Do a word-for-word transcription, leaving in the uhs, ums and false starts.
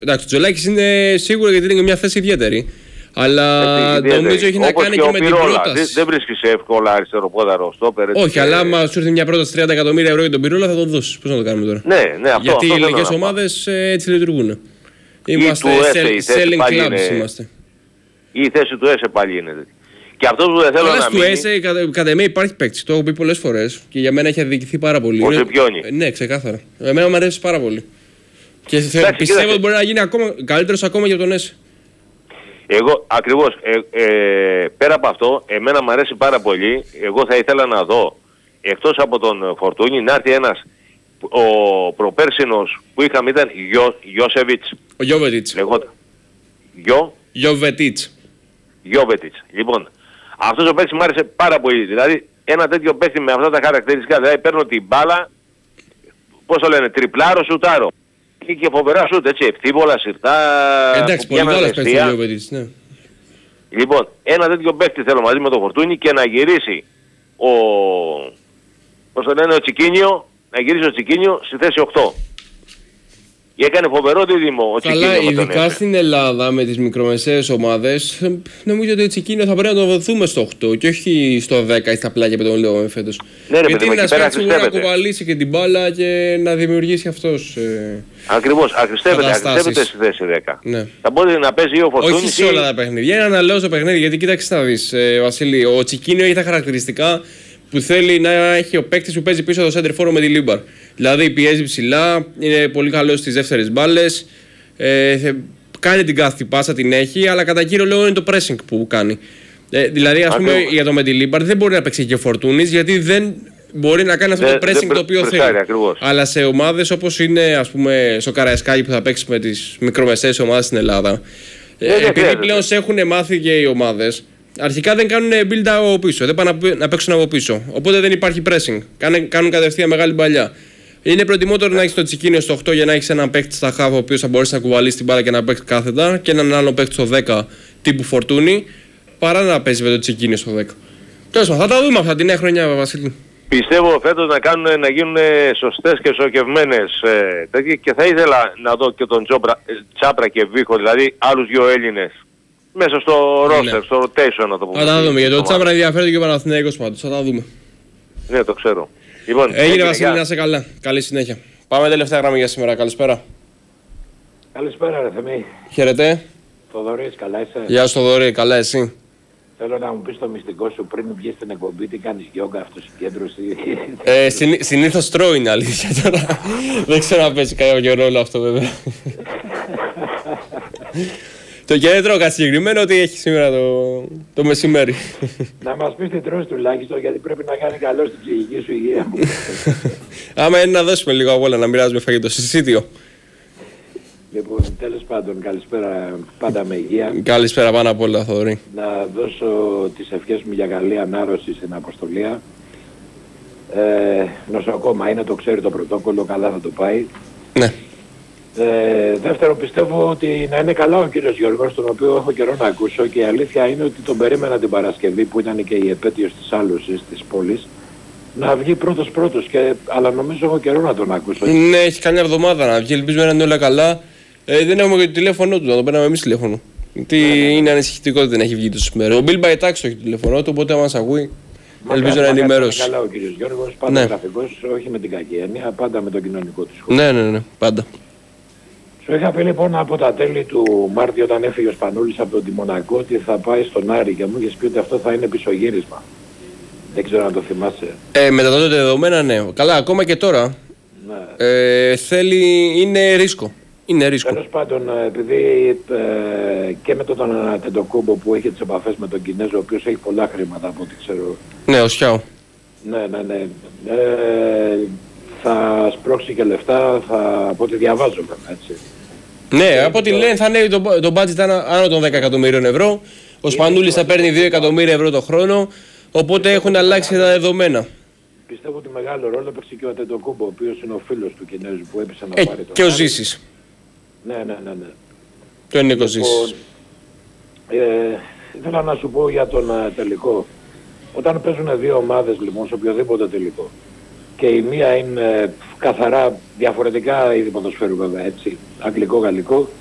Εντάξει, ο Τζολάκης είναι σίγουρο γιατί είναι και μια θέση ιδιαίτερη. Αλλά ιδιαίτερη. νομίζω έχει Όπως να κάνει και, και, και με την πρόταση. Δεν, δεν βρίσκεις εύκολα αριστεροπόδαρο στόπερ. Όχι, και... αλλά άμα σου έρθει μια πρόταση τριάντα εκατομμύρια ευρώ για τον Πυρόλα θα το δώσεις. Πώς να το κάνουμε τώρα. Ναι, ναι, αυτό, γιατί αυτό οι ελληνικές ομάδες έτσι λειτουργούν. Είμαστε selling clubs είναι... είμαστε. Ή η θέση του ΕΣΕ πάλι είναι. Και αυτό που δεν θέλω αλλά να μείνει... Αλλά στο ΕΣΕ κατά, κατά εμέ υπάρχει παίκτης, το έχω πει πολλές φορές και για μένα έχει αδικηθεί πάρα πολύ. Ο Ζεπιόνι. Ναι, ξεκάθαρα. Εμένα μου αρέσει πάρα πολύ. Και εντάξει, πιστεύω ότι μπορεί να γίνει ακόμα, καλύτερος ακόμα για τον ΕΣΕ. Εγώ ακριβώς, ε, ε, πέρα από αυτό, εμένα μου αρέσει πάρα πολύ. Εγώ θα ήθελα να δω, εκτός από τον Φορτούνι, να έρθει ένας, ο προπέρσινος που είχαμε ήταν Γιο, Γιώσεβιτς. Ο Γιώβετιτς. Λεγόταν. Γιο. Γιώβετιτς. Γιώβετιτς. Λοιπόν, αυτός ο παίκτης μου άρεσε πάρα πολύ. Δηλαδή, ένα τέτοιο παίκτη με αυτά τα χαρακτηριστικά. Δηλαδή, παίρνω την μπάλα, πώς το λένε, τριπλάρο, σουτάρω. Και, και φοβερά σουτ, έτσι, ευθύβολα, συρτά. Εντάξει, πολύ καλά παίκτη ο Γιώβετιτς, ναι. Λοιπόν, ένα τέτοιο παίκτη θέλω μαζί με το Φορτούνι και να γυρίσει ο, πώς το λένε, ο Τσικίνιο, να γυρίσει ο Τσικίνιο στη θέση οκτώ. Και έκανε φοβερό δίδυμο ο Τσικίνιο. Καλά, ειδικά στην Ελλάδα με τις μικρομεσαίες ομάδες, νομίζω ότι ο Τσικίνιο θα πρέπει να το βοηθούμε στο οκτώ και όχι στο δέκα ή στα πλάγια που τον λέω φέτος. Ναι, ρε, γιατί είναι ένας παίκτης που μπορεί να κουβαλήσει και την μπάλα και να δημιουργήσει αυτός. Ε, Ακριβώς, αχρηστεύεται, αχρηστεύεται στη θέση δέκα. Ναι. Θα μπορεί να παίζει ο Φορτούνης. Όχι σε όλα τα παιχνίδια. Είναι ένα λέω στο παιχνίδι, γιατί κοίταξε να δεις, ε, Βασίλη, ο Τσικίνιο έχει τα χαρακτηριστικά που θέλει να έχει ο παίκτης που παίζει πίσω το center forward με τη Λίμπαρ. Δηλαδή πιέζει ψηλά, είναι πολύ καλός στις δεύτερες μπάλες, ε, κάνει την κάθετη πάσα, την έχει, αλλά κατά κύριο λόγο είναι το pressing που κάνει. Ε, δηλαδή, ας πούμε, για το με τη Λίμπαρ δεν μπορεί να παίξει και ο Φορτούνης, γιατί δεν μπορεί να κάνει αυτό δε, το pressing δε, το οποίο πρεσάρει, θέλει. Ακριβώς. Αλλά σε ομάδες όπως είναι, ας πούμε, στο Καραϊσκάκι που θα παίξει με τις μικρομεσαίες ομάδες στην Ελλάδα, ε, ε, επειδή πλέον σε έχουν μάθει και οι ομάδες, αρχικά δεν κάνουν build από πίσω, δεν πάνε να παίξουν από πίσω. Οπότε δεν υπάρχει pressing. Κάνουν, κάνουν κατευθείαν μεγάλη παλιά. Είναι προτιμότερο να έχει το Τσικίνιο στο οκτώ για να έχει έναν παίκτη στα χάφ ο οποίο θα μπορέσει να κουβαλήσει την μπάλα και να παίξει κάθετα και έναν άλλο παίκτη στο δέκα τύπου Φορτούνι, παρά να παίζει με το Τσικίνιο στο δέκα. Τέλος πάντων, θα τα δούμε αυτά τη νέα χρονιά, Βασίλη. Πιστεύω φέτος να, κάνουν, να γίνουν σωστές και σοκευμένες ε, τέτοιες και θα ήθελα να δω και τον Τζόπρα, Τσάπρα και Βίχο, δηλαδή άλλους δύο Έλληνες. Μέσα στο roster, ναι. στο rotation να το πούμε. Θα τα δούμε, γιατί ο Τσάπρα ενδιαφέρεται και ο Παναθηναϊκός πάντως, θα τα δούμε. Ναι, το ξέρω. Λοιπόν, έγινε Βασίλη, να είσαι καλά. Καλή συνέχεια. Πάμε τελευταία γραμμή για σήμερα. Καλησπέρα. Καλησπέρα ρε Θεμή. Χαίρετε. Θοδωρής, καλά είσαι? Γεια σου Θοδωρή, καλά εσύ? Θέλω να μου πεις το μυστικό σου πριν βγεις στην εκπομπή, τι κάνεις γιόγκα, αυτοσυγκέντρωση? Ε, συνή, συνήθως τρώω είναι αλήθεια τώρα. Δεν ξέρω αν παίζει κάποιο ρόλο αυτό βέβαια. Το και δεν τρώω κάτι συγκεκριμένο, ότι έχει σήμερα το, το μεσημέρι. Να μας πεις τι τρως τουλάχιστον, γιατί πρέπει να κάνει καλό στην ψυχική σου υγεία μου. Άμα είναι να δώσουμε λίγο από όλα, να μοιράζουμε φαγητό. Συσίτιο. Λοιπόν, τέλος πάντων, καλησπέρα πάντα με υγεία. Καλησπέρα πάνω απ' όλα, Θοδωρή. Να δώσω τις ευχές μου για καλή ανάρρωση στην αποστολία. Ε, νοσοκόμα είναι, το ξέρει το πρωτόκολλο, καλά θα το πάει. Ναι. Ε, δεύτερο, πιστεύω ότι να είναι καλά ο κύριος Γιώργος, τον οποίο έχω καιρό να ακούσω, και η αλήθεια είναι ότι τον περίμενα την Παρασκευή που ήταν και η επέτειος της άλωσης της πόλης να βγει πρώτος πρώτος, και, αλλά νομίζω έχω καιρό να τον ακούσω. Ναι, έχει κάνει εβδομάδα να βγει, ελπίζουμε να είναι όλα καλά. Ε, δεν έχουμε και το τηλέφωνο του, να το παίρναμε εμείς τηλέφωνο. Γιατί ναι, ναι. είναι ανησυχητικό ότι δεν έχει βγει τόσο σήμερα. Ο Μπιλ Μπαϊτάξ έχει το τηλέφωνο του, οπότε άμα μας ακούει, ελπίζω να ενημερώσει. Καλά ο κύριος Γιώργος, πάντα ναι. γραφικός, όχι με την κακή έννοια, πάντα με τον κοινωνικό του σχόλιο. Ναι, ναι, ναι, πάντα. Σου είχα πει λοιπόν από τα τέλη του Μάρτη, όταν έφυγε ο Σπανούλης από τον Τιμονακό, ότι θα πάει στον Άρη, και μου είχες πει ότι αυτό θα είναι πισωγύρισμα. Δεν ξέρω αν το θυμάσαι. Ε, με τα τότε δεδομένα, ναι. Καλά, ακόμα και τώρα. Ναι. Ε, θέλει, είναι ρίσκο. Είναι ρίσκο. Τέλος πάντων, επειδή ε, και με τον Τεντοκούμπο που έχει τις επαφές με τον Κινέζο, ο οποίος έχει πολλά χρήματα από ό,τι ξέρω. Ναι, ο Σιάο. Ναι, ναι, ναι. Ε, θα σπρώξει και λεφτά, θα, από ό,τι διαβάζω βέβαια, έτσι. Ναι, και από ό,τι το... λένε θα ανέβει το, το budget άνω των δέκα εκατομμύριων ευρώ. Ο Σπανούλης θα παίρνει δύο εκατομμύρια ευρώ το χρόνο. Οπότε έχουν αλλάξει τα δεδομένα. Πιστεύω ότι μεγάλο ρόλο έπαιξε και ο Τεντοκούμπο, ο οποίος είναι ο φίλος του Κινέζου που έπεισε να ε, πάρει το. Και ο Ζήσης. Ναι, ναι, ναι, ναι. Το είναι και ο Ζήσης. Ε, ήθελα να σου πω για τον uh, τελικό. Όταν παίζουν δύο ομάδες λοιπόν σε οποιοδήποτε τελικό, και η μία είναι καθαρά διαφορετικά είδη ποδοσφαίρου βέβαια, έτσι, αγγλικό-γαλλικό,